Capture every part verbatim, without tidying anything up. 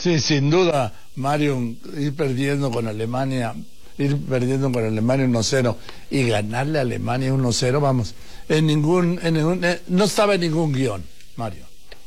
Sí, sin duda, Mario, ir perdiendo con Alemania, ir perdiendo con Alemania uno cero y ganarle a Alemania uno cero, vamos, en ningún, en ningún eh, no estaba en ningún guión, Mario.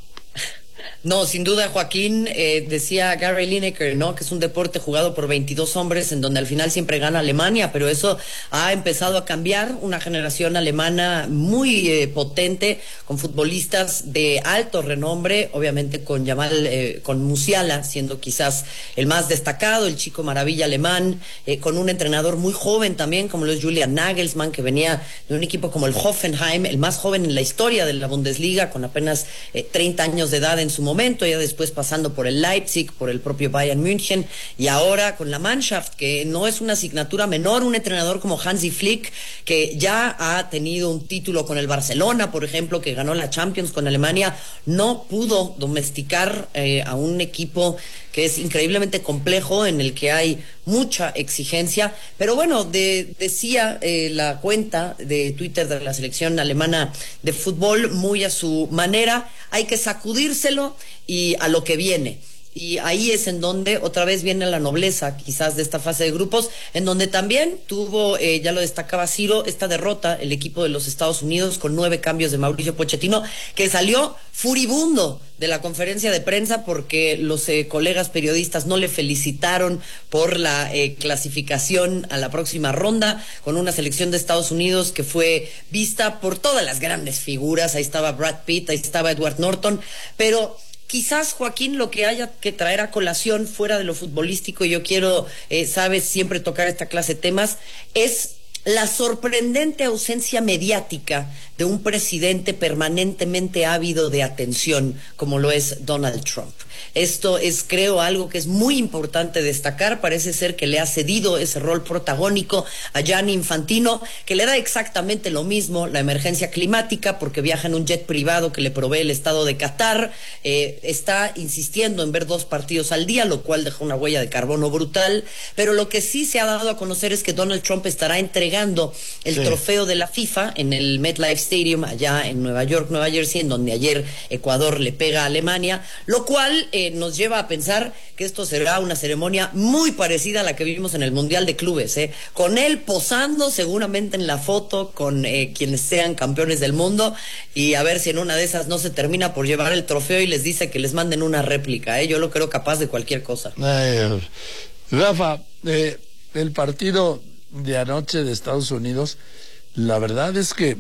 No, sin duda, Joaquín, eh, decía Gary Lineker, ¿no? Que es un deporte jugado por veintidós hombres en donde al final siempre gana Alemania, pero eso ha empezado a cambiar. Una generación alemana muy eh, potente, con futbolistas de alto renombre, obviamente con Yamal, eh, con Musiala, siendo quizás el más destacado, el chico maravilla alemán, eh, con un entrenador muy joven también, como lo es Julian Nagelsmann, que venía de un equipo como el Hoffenheim, el más joven en la historia de la Bundesliga, con apenas eh, treinta años de edad en su momento. Momento, ya después pasando por el Leipzig, por el propio Bayern München y ahora con la Mannschaft, que no es una asignatura menor, un entrenador como Hansi Flick, que ya ha tenido un título con el Barcelona, por ejemplo, que ganó la Champions con Alemania, no pudo domesticar eh, a un equipo que es increíblemente complejo, en el que hay mucha exigencia, pero bueno, de, decía eh, la cuenta de Twitter de la selección alemana de fútbol, muy a su manera, hay que sacudírselo y a lo que viene. Y ahí es en donde otra vez viene la nobleza, quizás, de esta fase de grupos, en donde también tuvo, eh, ya lo destacaba Ciro, esta derrota, el equipo de los Estados Unidos, con nueve cambios de Mauricio Pochettino, que salió furibundo de la conferencia de prensa porque los eh, colegas periodistas no le felicitaron por la eh, clasificación a la próxima ronda, con una selección de Estados Unidos que fue vista por todas las grandes figuras. Ahí estaba Brad Pitt, ahí estaba Edward Norton, pero quizás, Joaquín, lo que haya que traer a colación fuera de lo futbolístico, y yo quiero, eh, sabes, siempre tocar esta clase de temas, es la sorprendente ausencia mediática de un presidente permanentemente ávido de atención como lo es Donald Trump. Esto es, creo, algo que es muy importante destacar. Parece ser que le ha cedido ese rol protagónico a Gianni Infantino, que le da exactamente lo mismo la emergencia climática, porque viaja en un jet privado que le provee el Estado de Qatar, eh, está insistiendo en ver dos partidos al día, lo cual deja una huella de carbono brutal, pero lo que sí se ha dado a conocer es que Donald Trump estará entregando el sí. trofeo de la FIFA en el MetLife Stadium, allá en Nueva York, Nueva Jersey, en donde ayer Ecuador le pega a Alemania, lo cual eh, nos lleva a pensar que esto será una ceremonia muy parecida a la que vimos en el Mundial de Clubes, ¿eh? Con él posando seguramente en la foto con eh, quienes sean campeones del mundo, y a ver si en una de esas no se termina por llevar el trofeo y les dice que les manden una réplica, ¿eh? Yo lo creo capaz de cualquier cosa. Eh, Rafa, eh, el partido de anoche de Estados Unidos, la verdad es que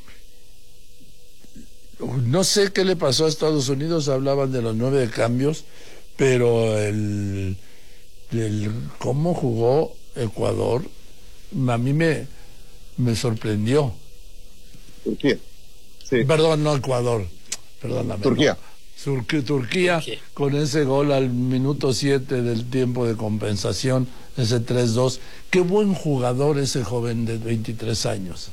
no sé qué le pasó a Estados Unidos. Hablaban de los nueve cambios, pero el, el cómo jugó Ecuador a mí me, me sorprendió. Turquía. Sí. Perdón, no Ecuador. Perdóname. Turquía. No. Turquía. Turquía, con ese gol al minuto siete del tiempo de compensación, ese tres dos. Qué buen jugador ese joven de veintitrés años.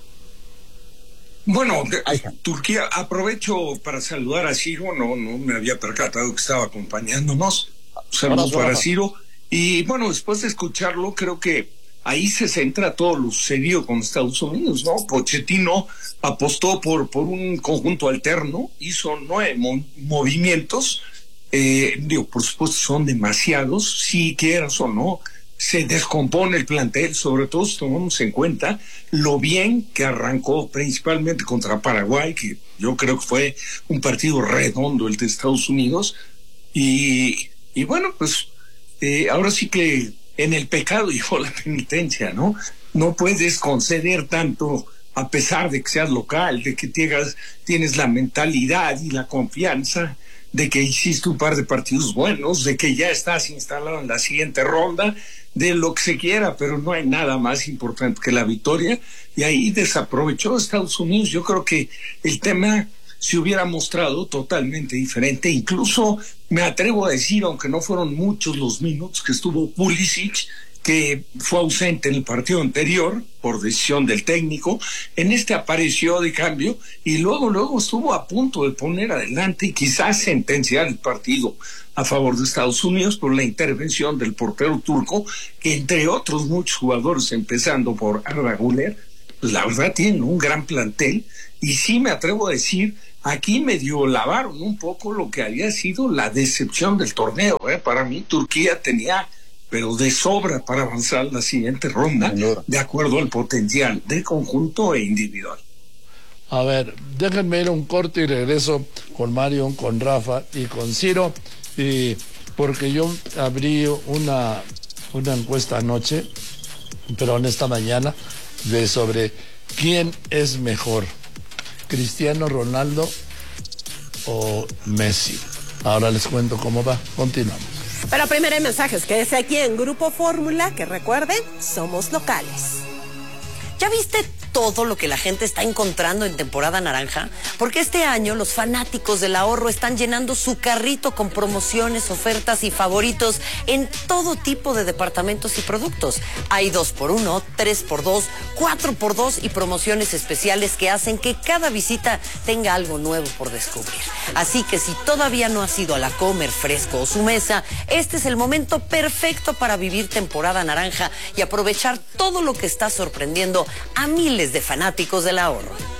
Bueno, de, Turquía, aprovecho para saludar a Ciro, no, no me había percatado que estaba acompañándonos. Saludos para Ciro. Y bueno, después de escucharlo, creo que ahí se centra todo lo sucedido con Estados Unidos, ¿no? Pochettino apostó por, por un conjunto alterno, hizo nueve mo- movimientos, eh, digo, por supuesto son demasiados, si quieras o no, se descompone el plantel, sobre todo si tomamos en cuenta lo bien que arrancó principalmente contra Paraguay, que yo creo que fue un partido redondo el de Estados Unidos, y, y bueno, pues eh, ahora sí que en el pecado llegó la penitencia, ¿no? No puedes conceder tanto a pesar de que seas local, de que tienes, tienes la mentalidad y la confianza de que hiciste un par de partidos buenos, de que ya estás instalado en la siguiente ronda, de lo que se quiera, pero no hay nada más importante que la victoria, y ahí desaprovechó Estados Unidos. Yo creo que el tema se hubiera mostrado totalmente diferente. Incluso me atrevo a decir, aunque no fueron muchos los minutos que estuvo Pulisic, que fue ausente en el partido anterior por decisión del técnico, en este apareció de cambio y luego luego estuvo a punto de poner adelante y quizás sentenciar el partido a favor de Estados Unidos por la intervención del portero turco, que entre otros muchos jugadores, empezando por Arda Güler, pues la verdad tienen un gran plantel, y sí me atrevo a decir aquí medio lavaron un poco lo que había sido la decepción del torneo. ¿eh? Para mí Turquía tenía, pero de sobra para avanzar a la siguiente ronda, de acuerdo al potencial de conjunto e individual. A ver, déjenme ir a un corte y regreso con Mario, con Rafa y con Ciro, y porque yo abrí una, una encuesta anoche, pero en esta mañana, de sobre quién es mejor, Cristiano Ronaldo o Messi. Ahora les cuento cómo va. Continuamos. Pero primero hay mensajes. Quédese aquí en Grupo Fórmula, que recuerden, somos locales. ¿Ya viste todo lo que la gente está encontrando en temporada naranja? Porque este año los fanáticos del ahorro están llenando su carrito con promociones, ofertas y favoritos en todo tipo de departamentos y productos. Hay dos por uno, tres por dos, cuatro por dos y promociones especiales que hacen que cada visita tenga algo nuevo por descubrir. Así que si todavía no has ido a la Comer, Fresco o Su Mesa, este es el momento perfecto para vivir temporada naranja y aprovechar todo lo que está sorprendiendo a miles de fanáticos del ahorro.